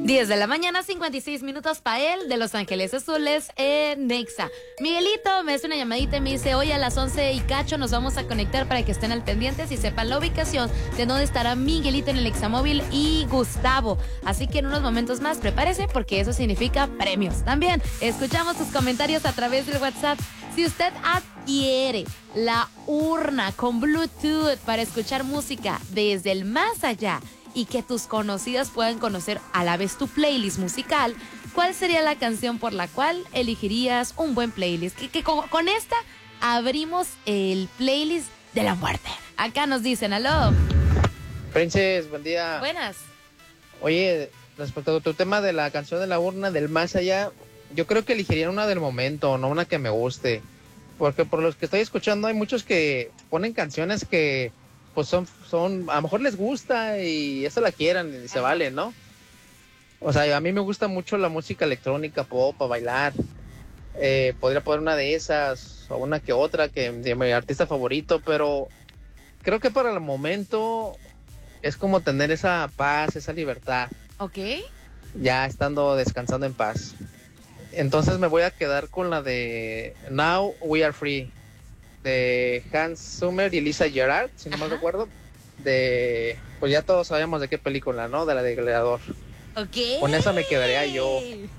10 de la mañana, 56 minutos para él, de Los Ángeles Azules, en Nexa. Miguelito me hace una llamadita y me dice, hoy a las 11 y cacho nos vamos a conectar para que estén al pendiente y sepan la ubicación de dónde estará Miguelito en el Examóvil y Gustavo. Así que en unos momentos más prepárese porque eso significa premios. También escuchamos sus comentarios a través del WhatsApp. Si usted adquiere la urna con Bluetooth para escuchar música desde el más allá y que tus conocidas puedan conocer a la vez tu playlist musical, ¿cuál sería la canción por la cual elegirías un buen playlist? Que con esta abrimos el playlist de la muerte. Acá nos dicen, aló. Princes, buen día. Buenas. Oye, respecto a tu tema de la canción de la urna del más allá, yo creo que elegiría una del momento, no una que me guste. Porque por los que estoy escuchando hay muchos que ponen canciones que pues son, a lo mejor les gusta y eso la quieran y se vale, ¿no? O sea, a mí me gusta mucho la música electrónica, pop, a bailar. Podría poner una de esas o una que otra que de mi artista favorito, pero creo que para el momento es como tener esa paz, esa libertad. Ok. Ya estando descansando en paz. Entonces me voy a quedar con la de Now We Are Free, de Hans Zimmer y Lisa Gerrard, si no mal recuerdo, pues ya todos sabemos de qué película, ¿no? De la de Gladiador. Ok. Con esa me quedaría yo.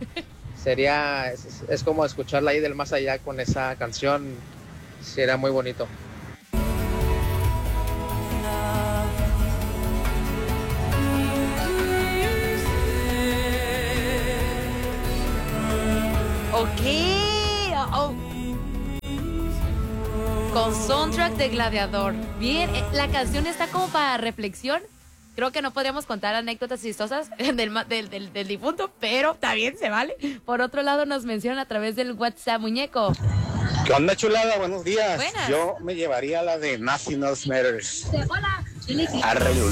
Es como escucharla ahí del más allá con esa canción, sería muy bonito. Ok. Oh. Con soundtrack de Gladiador. Bien, la canción está como para reflexión. Creo que no podríamos contar anécdotas chistosas del difunto, pero está bien, se vale. Por otro lado, nos mencionan a través del WhatsApp, muñeco. ¿Qué onda, chulada? Buenos días. Buenas. Yo me llevaría la de Nothing Else Matters. Hola. Arre, Lulú.